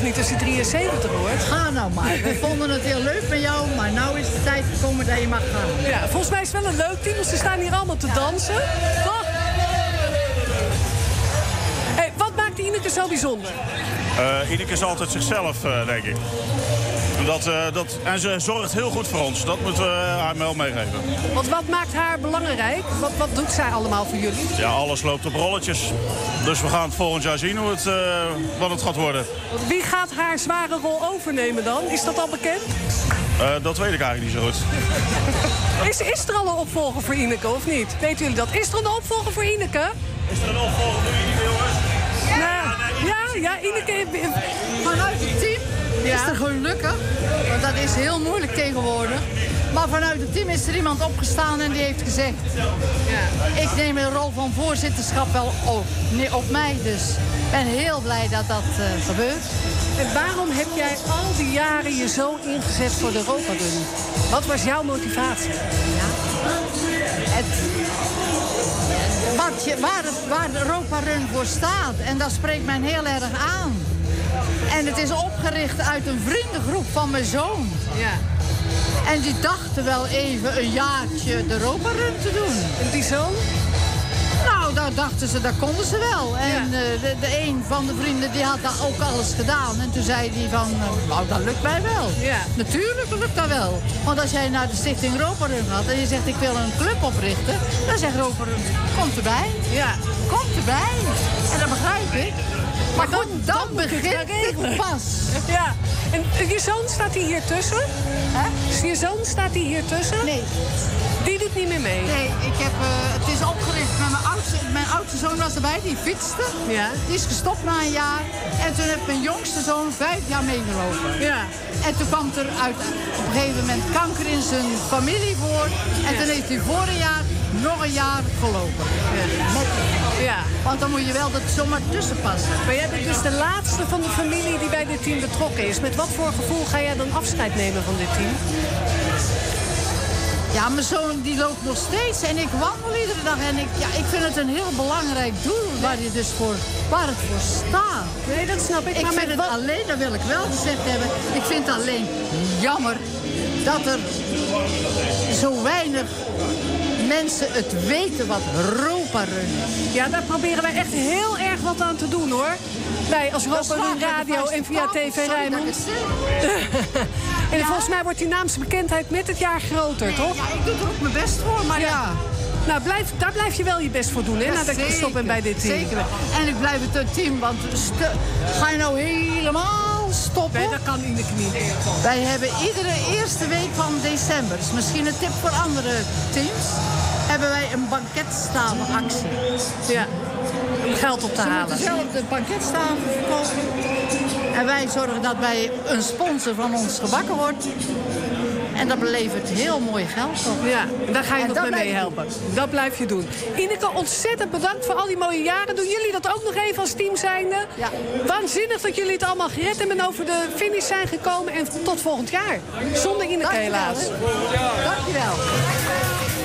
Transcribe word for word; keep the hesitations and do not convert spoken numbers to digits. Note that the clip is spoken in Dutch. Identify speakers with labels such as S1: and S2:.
S1: toch niet als je drieënzeventig wordt?
S2: Ga nou maar. We vonden het heel leuk met jou, maar nou is de tijd gekomen dat je mag gaan.
S1: Ja, volgens mij is het wel een leuk team, want ze staan hier allemaal te dansen. Toch? Hey, wat maakt Ineke zo bijzonder?
S3: Uh, Ineke is altijd zichzelf, uh, denk ik. Dat, uh, dat, en ze zorgt heel goed voor ons. Dat moeten we haar wel meegeven.
S1: Want wat maakt haar belangrijk? Wat, wat doet zij allemaal voor jullie?
S3: Ja, alles loopt op rolletjes. Dus we gaan het volgend jaar zien hoe het, uh, wat het gaat worden.
S1: Wie gaat haar zware rol overnemen dan? Is dat al bekend?
S3: Uh, dat weet ik eigenlijk niet zo goed.
S1: Is, is er al een opvolger voor Ineke of niet? Weten jullie dat? Is er een opvolger voor Ineke?
S3: Is er een opvolger voor Ineke, jongens?
S1: Ja, ja, ja, Ineke...
S2: Vanuit het team
S1: ja.
S2: is er gelukkig, want dat is heel moeilijk tegenwoordig. Maar vanuit het team is er iemand opgestaan en die heeft gezegd... Ja. Ik neem een rol van voorzitterschap wel op, nee, op mij, dus ik ben heel blij dat dat uh, gebeurt.
S1: En waarom heb jij al die jaren je zo ingezet voor de Europa Run? Wat was jouw motivatie?
S2: Ja. Het, wat je, waar, het, waar de Europa Run voor staat, en dat spreekt mij heel erg aan. En het is opgericht uit een vriendengroep van mijn zoon.
S1: Ja.
S2: En die dachten wel even een jaartje de Europa Run te doen.
S1: En die zoon?
S2: Nou, daar dachten ze, dat konden ze wel. En ja. uh, de, de een van de vrienden die had dat ook alles gedaan. En toen zei hij van, uh, nou, dat lukt mij wel.
S1: Ja.
S2: Natuurlijk lukt dat wel. Want als jij naar de Stichting Europa Run gaat en je zegt, ik wil een club oprichten. Dan zegt Europa Run, komt erbij.
S1: Ja.
S2: Komt erbij. En dat begrijp ik. Maar, maar goed, dan, dan begint het pas.
S1: Ja. En je zoon, staat hij hier tussen?
S2: Hè?
S1: Je zoon, staat hij hier tussen?
S2: Nee.
S1: Die doet niet meer mee?
S2: Nee, ik heb, uh, het is opgericht met mijn oudste, mijn oudste zoon was erbij, die fietste.
S1: Ja.
S2: Die is gestopt na een jaar. En toen heeft mijn jongste zoon vijf jaar meegelopen.
S1: Ja.
S2: En toen kwam er uit, op een gegeven moment kanker in zijn familie voor. En ja. toen heeft hij voor een jaar nog een jaar gelopen.
S1: Ja.
S2: Met,
S1: ja.
S2: Want dan moet je wel dat zomaar tussen passen.
S1: Maar jij bent dus de laatste van de familie die bij dit team betrokken is. Met wat voor gevoel ga jij dan afscheid nemen van dit team?
S2: Ja, mijn zoon die loopt nog steeds en ik wandel iedere dag. En ik, ja, ik vind het een heel belangrijk doel waar, je dus voor, waar het voor staat.
S1: Nee, dat snap ik.
S2: Ik
S1: maar
S2: vind het
S1: wat...
S2: alleen, dat wil ik wel gezegd hebben... ik vind het alleen jammer dat er zo weinig mensen het weten wat Europa Run is.
S1: Ja, daar proberen wij echt heel erg wat aan te doen, hoor. Wij als Europa Run Radio en via T V Rijnmond. En volgens mij wordt die naamsbekendheid met het jaar groter, toch?
S2: Ja, ik doe er ook mijn best voor, maar ja. ja.
S1: Nou, blijf, daar blijf je wel je best voor doen, hè, ja, nadat je gestopt bent bij dit team.
S2: Zeker. En ik blijf het team, want ga je nou helemaal stoppen?
S1: Nee, dat kan Ineke niet.
S2: Wij hebben iedere eerste week van december, dus misschien een tip voor andere teams, hebben wij een banketstafelactie.
S1: Ja, om geld op te
S2: Ze
S1: halen.
S2: moeten zelf de banketstaven verkopen. En wij zorgen dat bij een sponsor van ons gebakken wordt. En dat belevert heel mooi geld op.
S1: Ja, daar ga je nog mee meehelpen. Dat blijf je doen. Ineke, ontzettend bedankt voor al die mooie jaren. Doen jullie dat ook nog even als team zijnde?
S2: Ja.
S1: Waanzinnig dat jullie het allemaal gered hebben en over de finish zijn gekomen. En tot volgend jaar. Zonder Ineke helaas.
S2: Dankjewel.